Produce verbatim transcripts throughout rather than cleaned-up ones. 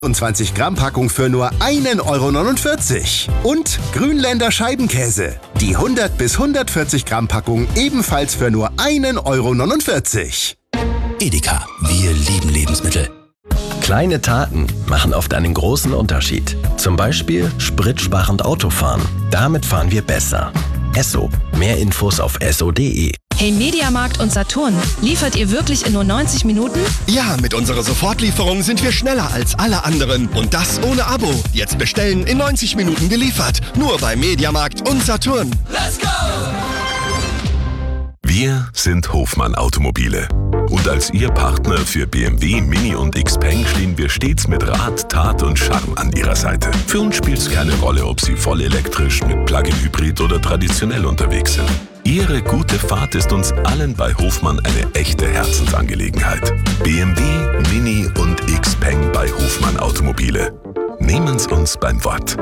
zwanzig Gramm Packung für nur ein Euro neunundvierzig. Und Grünländer Scheibenkäse. Die hundert bis hundertvierzig Gramm Packung ebenfalls für nur ein Euro neunundvierzig. Edeka, wir lieben Lebensmittel. Kleine Taten machen oft einen großen Unterschied. Zum Beispiel spritsparend Autofahren. Damit fahren wir besser. Esso. Mehr Infos auf esso punkt de. Hey Mediamarkt und Saturn, liefert ihr wirklich in nur neunzig Minuten? Ja, mit unserer Sofortlieferung sind wir schneller als alle anderen. Und das ohne Abo. Jetzt bestellen, in neunzig Minuten geliefert. Nur bei Mediamarkt und Saturn. Let's go! Wir sind Hofmann Automobile. Und als Ihr Partner für B M W, Mini und Xpeng stehen wir stets mit Rat, Tat und Charme an Ihrer Seite. Für uns spielt es keine Rolle, ob Sie voll elektrisch, mit Plug-in-Hybrid oder traditionell unterwegs sind. Ihre gute Fahrt ist uns allen bei Hofmann eine echte Herzensangelegenheit. B M W, Mini und Xpeng bei Hofmann Automobile. Nehmen's uns beim Wort.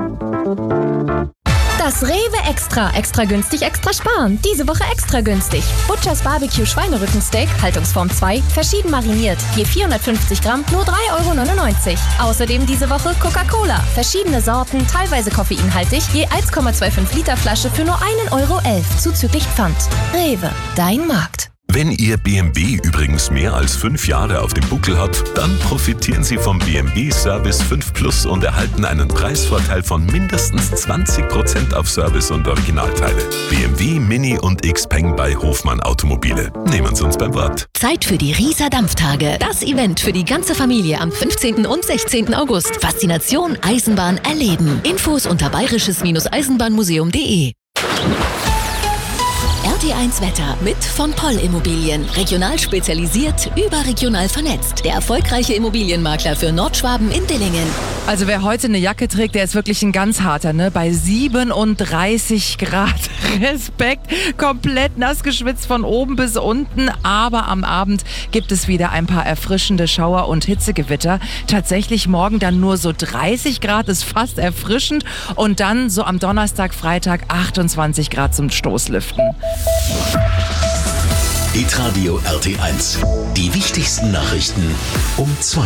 Das Rewe Extra. Extra günstig, extra sparen. Diese Woche extra günstig. Butchers Barbecue Schweinerückensteak, Haltungsform zwei, verschieden mariniert. Je vierhundertfünfzig Gramm, nur drei Euro neunundneunzig. Außerdem diese Woche Coca-Cola. Verschiedene Sorten, teilweise koffeinhaltig, je eins Komma fünfundzwanzig Liter Flasche für nur ein Euro elf, zuzüglich Pfand. Rewe, dein Markt. Wenn Ihr B M W übrigens mehr als fünf Jahre auf dem Buckel hat, dann profitieren Sie vom B M W Service fünf Plus und erhalten einen Preisvorteil von mindestens zwanzig Prozent auf Service und Originalteile. B M W, Mini und Xpeng bei Hofmann Automobile. Nehmen Sie uns beim Wort. Zeit für die Riesa Dampftage. Das Event für die ganze Familie am fünfzehnten und sechzehnten August. Faszination Eisenbahn erleben. Infos unter bayerisches-eisenbahnmuseum punkt de. R T eins Wetter mit von Poll Immobilien. Regional spezialisiert, überregional vernetzt. Der erfolgreiche Immobilienmakler für Nordschwaben in Dillingen. Also wer heute eine Jacke trägt, der ist wirklich ein ganz harter, ne? Bei siebenunddreißig Grad. Respekt, komplett nass geschwitzt von oben bis unten. Aber am Abend gibt es wieder ein paar erfrischende Schauer und Hitzegewitter. Tatsächlich morgen dann nur so dreißig Grad, ist fast erfrischend. Und dann so am Donnerstag, Freitag achtundzwanzig Grad zum Stoßlüften. Hitradio R T eins. Die wichtigsten Nachrichten um zwei.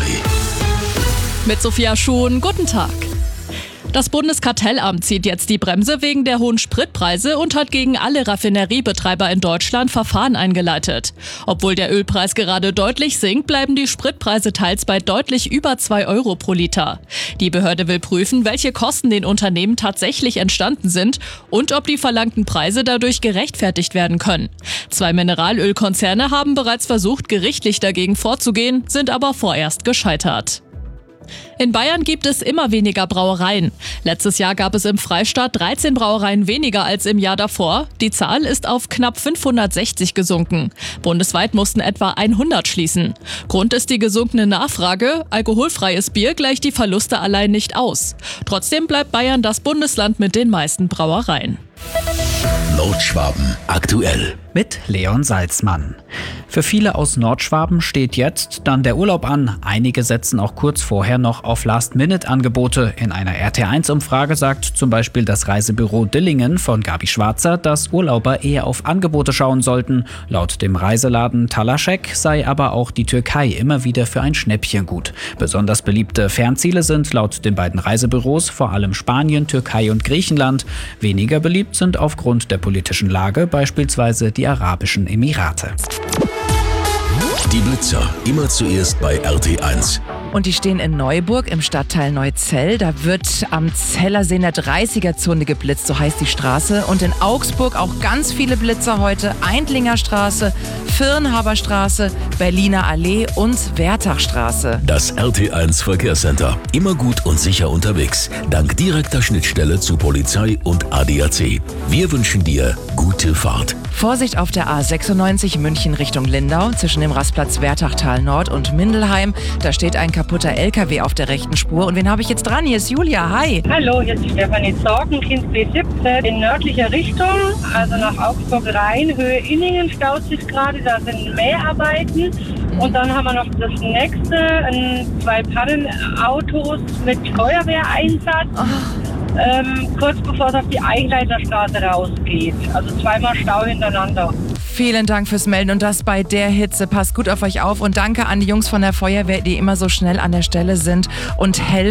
Mit Sophia Schuhn, guten Tag. Das Bundeskartellamt zieht jetzt die Bremse wegen der hohen Spritpreise und hat gegen alle Raffineriebetreiber in Deutschland Verfahren eingeleitet. Obwohl der Ölpreis gerade deutlich sinkt, bleiben die Spritpreise teils bei deutlich über zwei Euro pro Liter. Die Behörde will prüfen, welche Kosten den Unternehmen tatsächlich entstanden sind und ob die verlangten Preise dadurch gerechtfertigt werden können. Zwei Mineralölkonzerne haben bereits versucht, gerichtlich dagegen vorzugehen, sind aber vorerst gescheitert. In Bayern gibt es immer weniger Brauereien. Letztes Jahr gab es im Freistaat dreizehn Brauereien weniger als im Jahr davor. Die Zahl ist auf knapp fünfhundertsechzig gesunken. Bundesweit mussten etwa hundert schließen. Grund ist die gesunkene Nachfrage. Alkoholfreies Bier gleicht die Verluste allein nicht aus. Trotzdem bleibt Bayern das Bundesland mit den meisten Brauereien. Nordschwaben aktuell. Mit Leon Salzmann. Für viele aus Nordschwaben steht jetzt dann der Urlaub an. Einige setzen auch kurz vorher noch auf Last-Minute-Angebote. In einer R T eins Umfrage sagt zum Beispiel das Reisebüro Dillingen von Gabi Schwarzer, dass Urlauber eher auf Angebote schauen sollten. Laut dem Reiseladen Talaschek sei aber auch die Türkei immer wieder für ein Schnäppchen gut. Besonders beliebte Fernziele sind laut den beiden Reisebüros vor allem Spanien, Türkei und Griechenland. Weniger beliebt sind aufgrund der politischen Lage beispielsweise die Arabischen Emirate. Die Blitzer, immer zuerst bei R T eins. Und die stehen in Neuburg im Stadtteil Neuzell. Da wird am Zellersee in der dreißiger-Zone geblitzt, so heißt die Straße. Und in Augsburg auch ganz viele Blitzer heute. Eindlinger Straße, Firnhaber Straße, Berliner Allee und Wertachstraße. Das R T eins Verkehrscenter. Immer gut und sicher unterwegs. Dank direkter Schnittstelle zu Polizei und A D A C. Wir wünschen dir gute Fahrt. Vorsicht auf der A sechsundneunzig München Richtung Lindau zwischen dem Rastplatz Wertachtal Nord und Mindelheim. Da steht ein kaputter L K W auf der rechten Spur. Und wen habe ich jetzt dran? Hier ist Julia. Hi. Hallo, hier ist Stefanie Zorgen, Kind B siebzehn in nördlicher Richtung, also nach Augsburg Rhein, Höhe Inningen staut sich gerade, da sind Mäharbeiten. Und dann haben wir noch das nächste, ein, zwei Pannenautos mit Feuerwehreinsatz. Oh. Ähm, kurz bevor es auf die Eichleiterstraße rausgeht. Also zweimal Stau hintereinander. vielen Dank fürs Melden und das bei der Hitze. Passt gut auf euch auf und danke an die Jungs von der Feuerwehr, die immer so schnell an der Stelle sind und helfen.